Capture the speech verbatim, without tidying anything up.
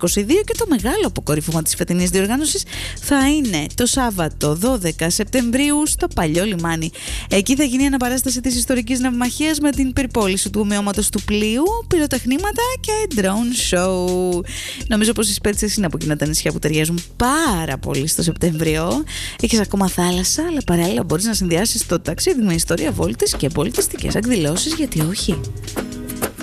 είκοσι δύο και το μεγάλο αποκορύφωμα της φετινής διοργάνωσης θα είναι το Σάββατο δώδεκα Σεπτεμβρίου στο Παλιό Λιμάνι. Εκεί θα γίνει η αναπαράσταση της ιστορικής ναυμαχίας με την περιπόληση του ομοιώματος του πλοίου, πυροτεχνήματα και drone show. Νομίζω πως οι Σπέτσες είναι από εκείνα τα νησιά που ταιριάζουν πάρα πολύ στο Σεπτέμβριο. Έχεις ακόμα θάλασσα, αλλά παράλληλα μπορείς να συνδυάσεις το ταξίδι με ιστορία, βόλτες και πολιτιστικές εκδηλώσεις, γιατί όχι.